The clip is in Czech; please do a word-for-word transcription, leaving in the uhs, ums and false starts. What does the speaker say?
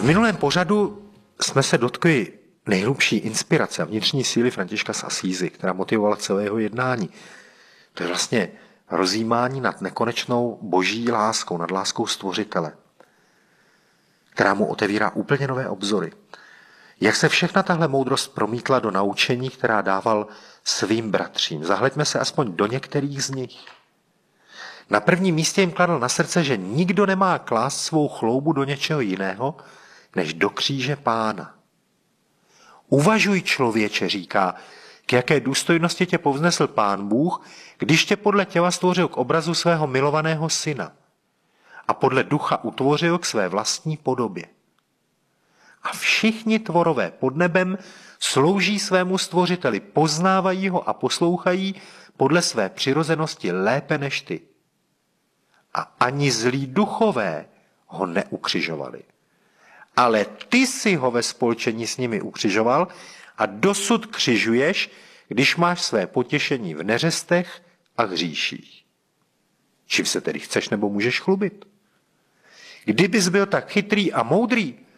V minulém pořadu jsme se dotkli nejhlubší inspirace a vnitřní síly Františka z Asízy, která motivovala celé jeho jednání. To je vlastně rozjímání nad nekonečnou boží láskou, nad láskou Stvořitele, která mu otevírá úplně nové obzory. Jak se všechna tahle moudrost promítla do naučení, která dával svým bratřím? Zahleďme se aspoň do některých z nich. Na prvním místě jim kladl na srdce, že nikdo nemá klást svou chloubu do něčeho jiného, než do kříže Pána. Uvažuj, člověče, říká, k jaké důstojnosti tě povznesl Pán Bůh, když tě podle těla stvořil k obrazu svého milovaného syna a podle ducha utvořil k své vlastní podobě. A všichni tvorové pod nebem slouží svému stvořiteli, poznávají ho a poslouchají podle své přirozenosti lépe než ty. A ani zlí duchové ho neukřižovali. Ale ty si ho ve spolčení s nimi ukřižoval a dosud křižuješ, když máš své potěšení v neřestech a hříších. Čím se tedy chceš nebo můžeš chlubit? Kdybys byl tak chytrý a moudrý,